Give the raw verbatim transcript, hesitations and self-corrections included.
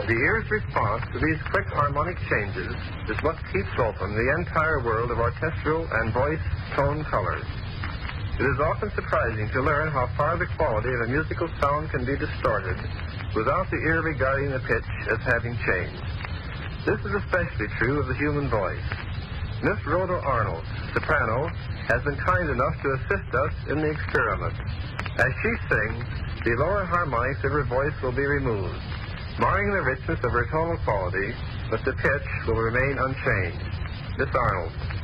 The ear's response to these quick harmonic changes is what keeps open the entire world of orchestral and voice tone colors. It is often surprising to learn how far the quality of a musical sound can be distorted without the ear regarding the pitch as having changed. This is especially true of the human voice. Miss Rhoda Arnold, soprano, has been kind enough to assist us in the experiment. As she sings, the lower harmonics of her voice will be removed, marring the richness of her tonal quality, but the pitch will remain unchanged. Miss Arnold.